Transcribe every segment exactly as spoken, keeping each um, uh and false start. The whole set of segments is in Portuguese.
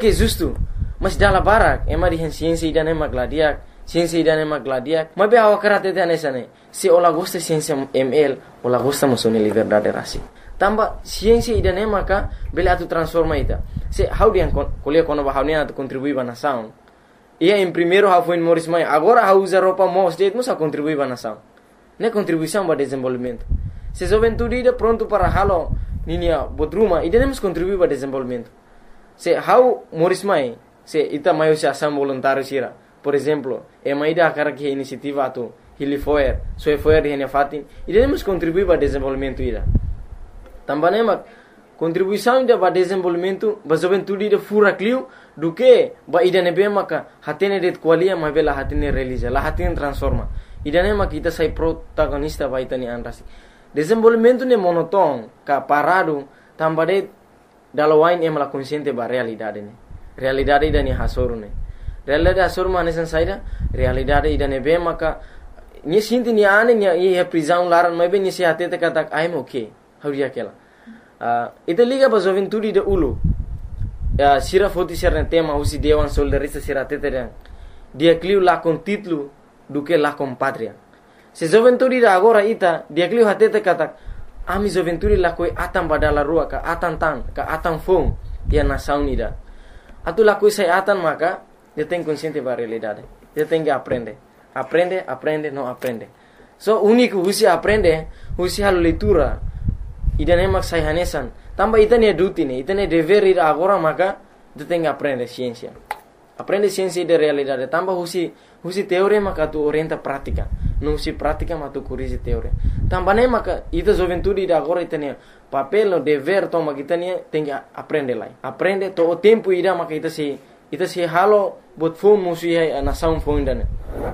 que justo. Mas dala barak, ema di ciência ida nema gladiak, ciência ida nema gladiak. Mas be awak karate nessa ne. Se ola gosta ciência M L, ola gosta musone liberdade rasi. Tamba ciência ida nema ka, bele atu transforma ita. Se how dia kuliah kono ba how nia atu contribui ba na sound. Ia em primeiro how foi Morris Mai, agora how usa roupa mos, dia musa contribui ba na sound. Ne contribuição ba desenvolvimento. Se juventude ida pronto para halo ninia botruma, ida nemos contribui ba desenvolvimento. Se how Morris Mai se ita maio se ação voluntário sira. Por exemplo, é maida cara que iniciativa atu hili foer, so e foer hene fatin, ida nemos contribuir para desenvolvimento ida. Também mak contribuição ida para desenvolvimento, ba juventude ida fura clio do que ba ida nebe maka hatene det qualia ma bela hatene realiza, la hatene transforma. Ida ne mak kita sai protagonista ba ita ni anrasi. Desenvolvimento ne monoton, ka parado, também dalawain emla consciente ba realidade ne. Realidade ida ni hasoru ne. Realidade hasoru manesan saida, realidade ida ne be maka ni sinti ni ane ni e prisão laran mai be ni se atete kata I'm okay. Hauria aquela. Uh, ita liga ba juventude de ulu. Uh, sira foti sira tema usi dewan soldarista sira tete dan. Dia cliu la con título do que la con patria. Se juventude da agora ita dia cliu hatete kata ami juventude la koi atan badala rua ka atan tan ka atan fom ya nação ida. Atu la koi sai atan maka dia tem consciente ba realidade. Dia tem que aprender. Aprende, aprende, não aprende. So único usi aprende, usi halo leitura. Ida nemak sai hanesan. Tamba ita ne duty ne, ita ne dever ida agora maka dia tem que aprender ciência. Aprende ciência de realidade. Tamba usi usi teoria maka tu orienta prática. Não usi prática mas tu corrige teoria. Tamba ne maka ita juventude ida agora ita ne papel no dever toma kita ne tem que aprender lá. Aprende to o tempo ida maka ita se ita se halo bot fom musi hai nação fom indane.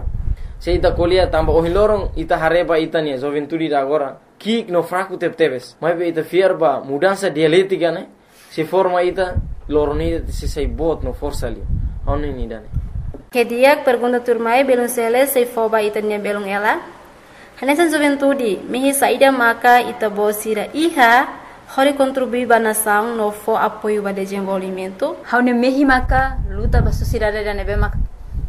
Se ita kuliah tamba ohin lorong ita hareba ita ne juventude da agora kik no fraco tep tebes mas be ita fierba mudança dialética ne se forma ita loroni se sei bot no força ali onin ni dane que dia pergunta turmai belum sele sei foba ita ne belum ela hanesan juventude mihi saida maka ita bosira iha hori contribui ba nação no fo apoio ba desenvolvimento haune mihi maka luta ba sociedade da nebe maka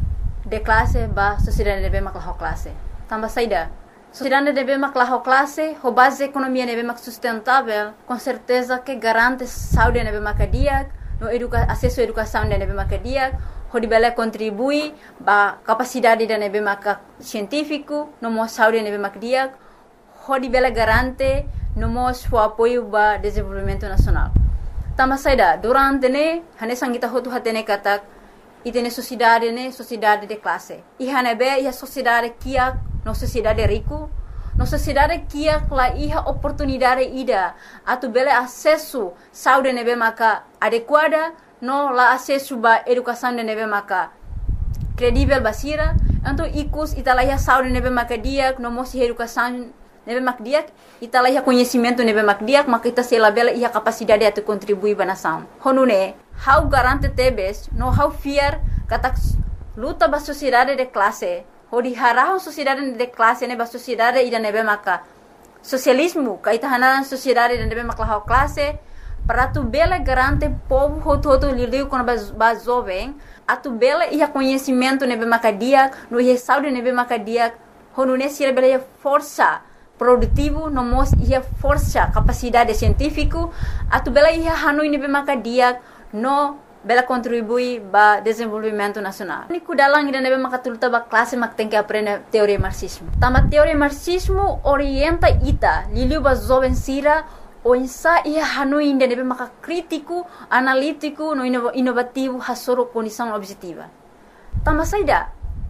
de classe ba sociedade debe mak laho classe tamba saida sociedade debe mak laho classe ho base economia debe mak sustentável com certeza que garante saúde debe mak dia no educa acesso à educação debe mak dia ho dibela contribui ba capacidade debe mak científico no mo saúde debe mak dia ho dibela garante no mo o apoio ba desenvolvimento nacional tamba saida durante ne hane sangita hotu hatene katak itene sociedade ne sociedade de classe ihane be ia sociedade kia no sociedade rico no sociedade kia la iha oportunidade ida atu bele acesso saúde nebe maka adequada no la acesso ba educação de nebe maka credível basira então ikus italaia saúde nebe maka dia no mosi educação nebe mak dia italaia conhecimento nebe mak dia maka ita sela bela iha capacidade atu contribuir ba nação honune how garante tebes no how fear katak luta ba sociedade de classe hodi harahon sociedade de classe ne ba sociedade ida nebe maka socialismo ka ita hanan sociedade de nebe maka how classe para tu bela garante povo hoto hoto lidiu com ba jovem atu bela ia conhecimento nebe maka dia no ia saúde nebe maka dia honu ne sira bela força produtivo no mos ia força capacidade científico atu bela ia hanu nebe maka dia no bela contribui ba desenvolvimento nacional. Niku dalang ida nebe makatulta ba classe mak tem que aprender teoria marxismo. Tama teoria marxismo orienta ita liliu ba jovem sira o insa ia hanu ida nebe maka crítico, analítico, no inovativo hasoro condição objetiva. Tama saida.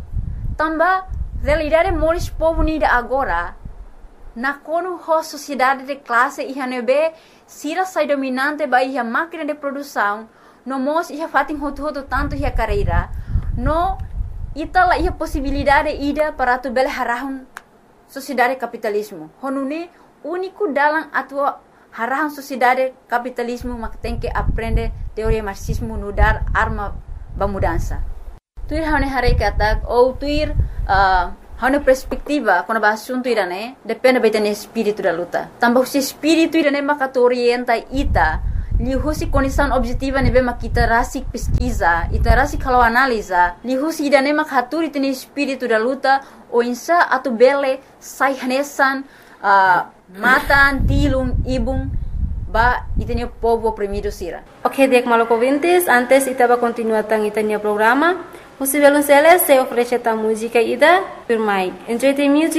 Tamba realidade moris povo nida agora na kono ho sociedade de classe ia nebe sira sai dominante ba ia máquina de produção no mos ia fatin hoto hoto tanto ia carreira no itala ia possibilidade ida para tu bel harahun sociedade capitalismo honune único dalam atua harahun sociedade capitalismo mak tem que aprender teoria marxismo no dar arma ba mudança tuir hane hare katak ou tuir uh, hane perspectiva quando ba assunto irane depende betene espírito da luta tamba o espírito irane maka tu orienta ita li husi condição objetiva nebe mak kita rasik pesquisa, ita rasik kalau analisa, li husi ida nemak haturi teni espírito da luta, o insa atu bele sai hanesan, uh, matan, tilung, ibung, ba itenia povo oprimido sira. Ok, dek maloko ouvintes, antes ita va continuar tang itania programa. Husi Violonceles se oferece ta música ida, firmai. Enjoy the music.